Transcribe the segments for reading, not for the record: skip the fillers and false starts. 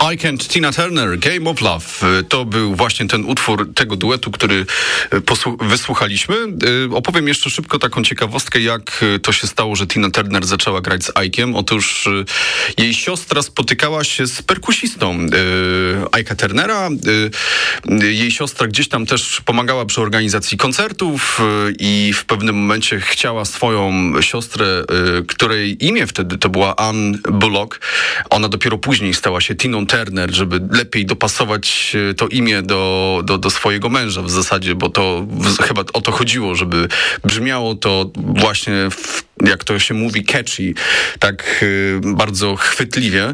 Ike and Tina Turner, Game of Love. To był właśnie ten utwór tego duetu, który wysłuchaliśmy. Opowiem jeszcze szybko taką ciekawostkę, jak to się stało, że Tina Turner zaczęła grać z Ike'em. Otóż jej siostra spotykała się z perkusistą Ike'a Turnera. Jej siostra gdzieś tam też pomagała przy organizacji koncertów i w pewnym momencie chciała swoją siostrę, której imię wtedy to była Ann Bullock. Ona dopiero później stała się Tiną Turner, żeby lepiej dopasować to imię do swojego męża w zasadzie, bo to chyba o to chodziło, żeby brzmiało to właśnie jak to się mówi, catchy, tak bardzo chwytliwie.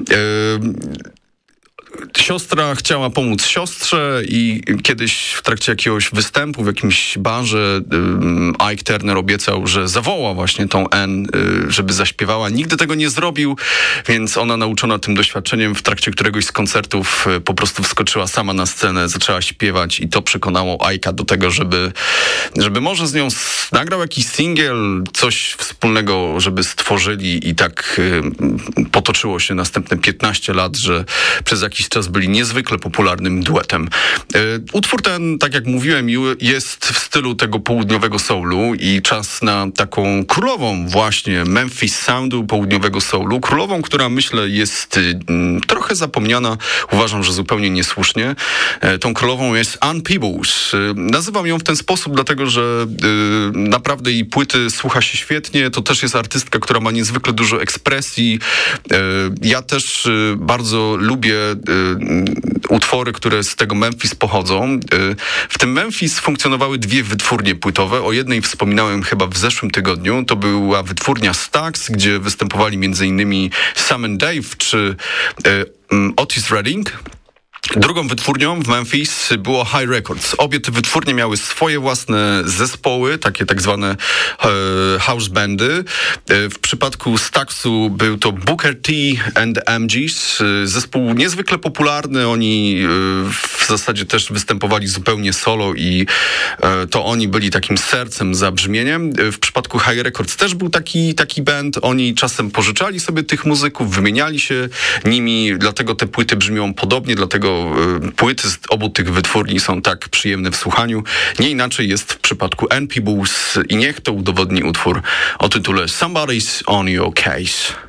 Siostra chciała pomóc siostrze i kiedyś w trakcie jakiegoś występu w jakimś barze Ike Turner obiecał, że zawoła właśnie tą Ann, żeby zaśpiewała. Nigdy tego nie zrobił, więc ona nauczona tym doświadczeniem w trakcie któregoś z koncertów po prostu wskoczyła sama na scenę, zaczęła śpiewać i to przekonało Ike'a do tego, żeby może z nią nagrał jakiś singiel, coś wspólnego, żeby stworzyli i tak potoczyło się następne 15 lat, że przez jakiś czas byli niezwykle popularnym duetem. Utwór ten, tak jak mówiłem, jest w stylu tego południowego soulu i czas na taką królową właśnie Memphis Soundu, południowego soulu. Królową, która myślę jest trochę zapomniana. Uważam, że zupełnie niesłusznie. Tą królową jest Ann Peebles. Nazywam ją w ten sposób, dlatego że naprawdę jej płyty słucha się świetnie. To też jest artystka, która ma niezwykle dużo ekspresji. Ja też bardzo lubię utwory, które z tego Memphis pochodzą. W tym Memphis funkcjonowały dwie wytwórnie płytowe. O jednej wspominałem chyba w zeszłym tygodniu. To była wytwórnia Stax, gdzie występowali m.in. Sam and Dave czy Otis Redding. Drugą wytwórnią w Memphis było High Records. Obie te wytwórnie miały swoje własne zespoły, takie tak zwane house bandy. W przypadku Staxu był to Booker T and the MGs. Zespół niezwykle popularny. Oni w zasadzie też występowali zupełnie solo i to oni byli takim sercem za brzmieniem. W przypadku High Records też był taki band. Oni czasem pożyczali sobie tych muzyków, wymieniali się nimi, dlatego te płyty brzmią podobnie, dlatego płyty z obu tych wytwórni są tak przyjemne w słuchaniu. Nie inaczej jest w przypadku Ann Peebles i niech to udowodni utwór o tytule Somebody's on Your Case.